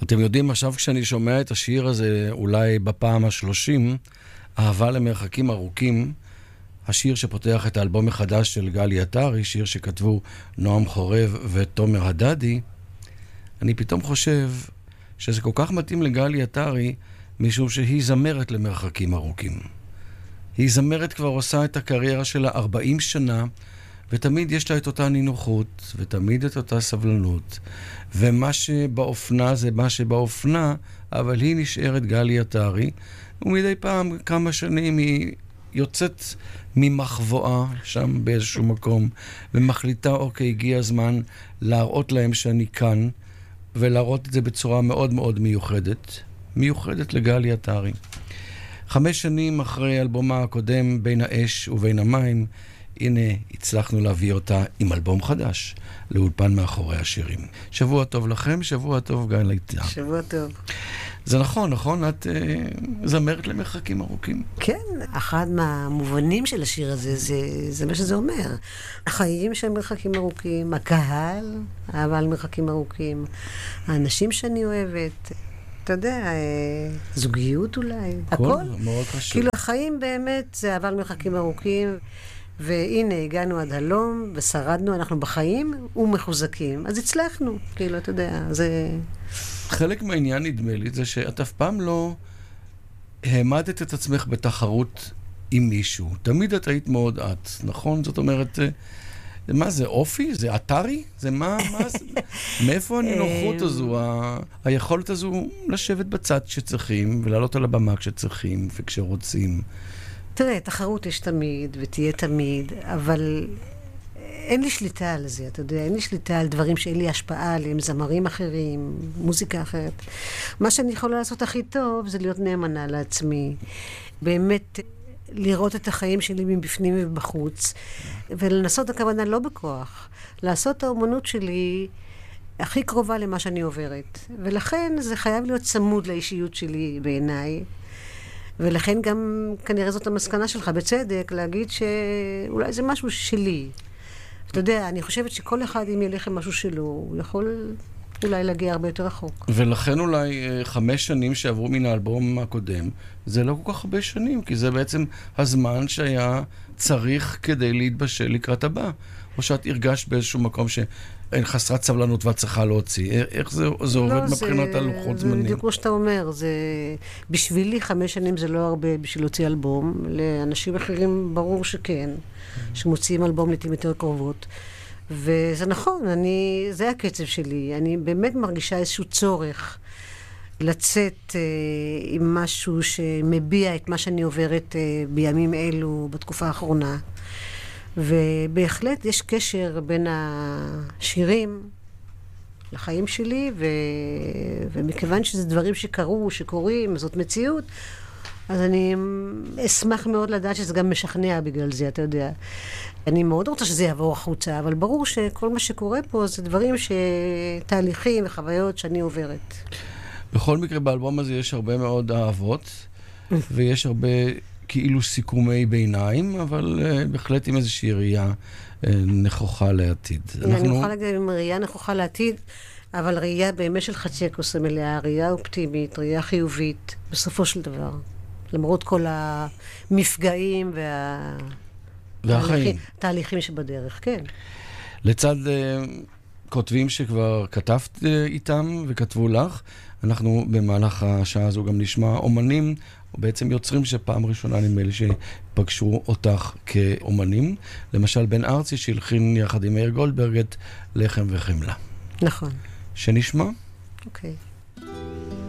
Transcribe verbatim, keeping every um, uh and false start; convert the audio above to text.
אתם יודעים, עכשיו כשאני שומע את השיר הזה, אולי בפעם השלושים, אהבה למרחקים ארוכים, השיר שפותח את האלבום החדש של גלי עטרי, שיר שכתבו נועם חורב ותומר הדדי, אני פתאום חושב שזה כל כך מתאים לגלי עטרי, משום שהיא זמרת למרחקים ארוכים. היא זמרת כבר עושה את הקריירה שלה ארבעים שנה, ותמיד יש לה את אותה נינוחות, ותמיד את אותה סבלנות. ומה שבאופנה זה מה שבאופנה, אבל היא נשארת גלי עטרי, ומדי פעם כמה שנים היא יוצאת ממחבואה שם באיזשהו מקום, ומחליטה, אוקיי, הגיע הזמן להראות להם שאני כאן, ולהראות את זה בצורה מאוד מאוד מיוחדת. מיוחדת לגלי עטרי. חמש שנים אחרי האלבומה הקודם, בין האש ובין המים, הנה הצלחנו להביא אותה עם אלבום חדש, לאולפן מאחורי השירים. שבוע טוב לכם, שבוע טוב גלי עטרי. שבוע טוב. זה נכון, נכון? את אה, זמרת למרחקים ארוכים. כן, אחד מהמובנים של השיר הזה, זה, זה מה שזה אומר. החיים שהם מרחקים ארוכים, הקהל, אהבה על מרחקים ארוכים, האנשים שאני אוהבת, אתה יודע, זוגיות אולי, הכל. מאוד חשוב. כאילו החיים באמת זה אהבה על מרחקים ארוכים, והנה הגענו עד הלום, ושרדנו, אנחנו בחיים ומחוזקים. אז הצלחנו, כאילו, אתה יודע, זה... חלק מהעניין נדמה לי זה שאת אף פעם לא העמדת את עצמך בתחרות עם מישהו. תמיד את היית מאוד את, נכון? זאת אומרת, מה זה, אופי? זה עטרי? זה מה, מה זה? מאיפה הנינוחות הזו, ה... היכולת הזו לשבת בצד שצריכים, ולעלות על הבמה כשצריכים וכשרוצים? תראה, תחרות יש תמיד, ותהיה תמיד, אבל אין לי שליטה על זה, אתה יודע, אין לי שליטה על דברים שאין לי השפעה עליהם, זמרים אחרים, מוזיקה אחרת. מה שאני יכולה לעשות הכי טוב זה להיות נאמנה לעצמי. באמת לראות את החיים שלי מבפנים ובחוץ, ולנסות הכוונה לא בכוח, לעשות את האומנות שלי הכי קרובה למה שאני עוברת. ולכן זה חייב להיות צמוד לאישיות שלי בעיניי, ולכן גם כנראה זאת המסקנה שלך בצדק, להגיד שאולי זה משהו שלי. אתה יודע, אני חושבת שכל אחד אם ילך עם משהו שלו, הוא יכול אולי להגיע הרבה יותר רחוק. ולכן אולי חמש שנים שעברו מן האלבום הקודם, זה לא כל כך הרבה שנים, כי זה בעצם הזמן שהיה צריך כדי להתבשל לקראת הבא. או שאת הרגשת באיזשהו מקום שאין חסרת סבלנות ואת צריכה להוציא. איך זה, זה עובד לא, מבחינת הלוחות זמנים? זה בדיוק כמו שאתה אומר. זה, בשבילי חמש שנים זה לא הרבה בשביל להוציא אלבום. לאנשים אחרים ברור שכן, שמוציאים אלבום לעתים יותר קרובות. וזה נכון, אני, זה הקצב שלי. אני באמת מרגישה איזשהו צורך לצאת אה, עם משהו שמביע את מה שאני עוברת אה, בימים אלו, בתקופה האחרונה. ובהחלט יש קשר בין השירים לחיים שלי, ו... ומכיוון שזה דברים שקרו, שקורים, זאת מציאות, אז אני אשמח מאוד לדעת שזה גם משכנע בגלל זה, אתה יודע. אני מאוד רוצה שזה יעבור החוצה, אבל ברור שכל מה שקורה פה זה דברים שתהליכים וחוויות שאני עוברת. בכל מקרה, באלבום הזה יש הרבה מאוד אהבות, ויש הרבה כאילו סיכומי ביניים, אבל uh, בהחלט עם איזושהי ראייה uh, נכוחה לעתיד. אנחנו... אני יכולה להגיד עם ראייה נכוחה לעתיד, אבל ראייה באמת של חצי הכוס המלאה, ראייה אופטימית, ראייה חיובית, בסופו של דבר. למרות כל המפגעים וה... והחיים. תהליכים שבדרך, כן. לצד uh, כותבים שכבר כתבת uh, איתם וכתבו לך, אנחנו במהלך השעה הזו גם נשמע אומנים, או בעצם יוצרים שפעם ראשונה נדמה לי שפגשו אותך כאומנים. למשל בן ארצי שהלחין יחד עם מאיר גולדברג את לחם וחמלה. נכון. שנשמע? אוקיי.